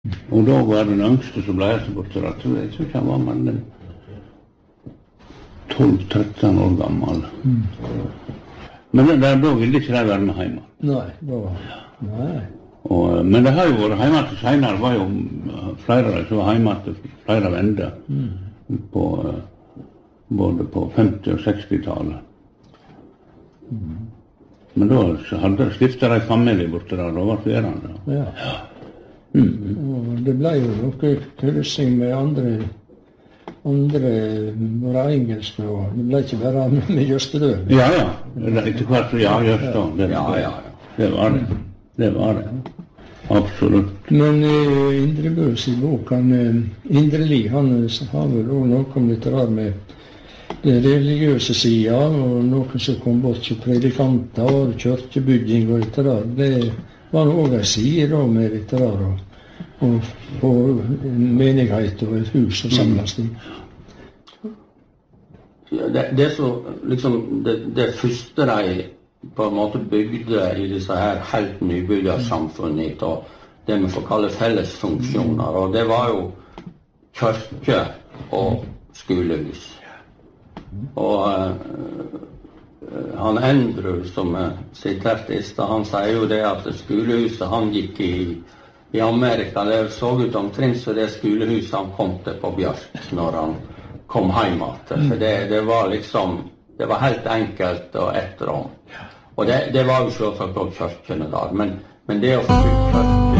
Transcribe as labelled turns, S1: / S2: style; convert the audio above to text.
S1: Og da var den yngste som ble etter borte, jeg tror ikke han var mellom 12-13 år gammel. Men da ville ikke de være med hjemme.
S2: Nei.
S1: Men det har jo vært hjemme til senere, var jo flere som var hjemme til flere vender, både på 50- og 60-tallet. Men da hadde stiftet de familie borte der, da var det verande.
S2: Ja. Og det ble jo noe kryssing med andre våre engelske, og det ble ikke bare med Jøstedøl.
S1: Ja. Etter hvert, Jøstedøl. Det var det. Absolutt.
S2: Men Indre Bøs i boken, Indre Li, han har vel også noe om dette der med det religiøse sida, og noe som kom bort til predikanter og kirkebygging og dette der. Det var også en side da med dette der, og på menighet og et hus og samles i.
S3: Det så, liksom, det første de på en måte bygde i disse her helt nybyggersamfunnet, og det vi får kalle fellesfunksjoner, og det var jo kirke og skolehus. Og han Andrew, som siterte i sted, han sier jo det at skolehuset han gikk i Amerika, det så ut omtrent så det skolehuset han kom til på Bjørk når han kom hjem. For det var liksom, det var helt enkelt og ett rom. Og det var jo selvsagt også kirkene der, men det å få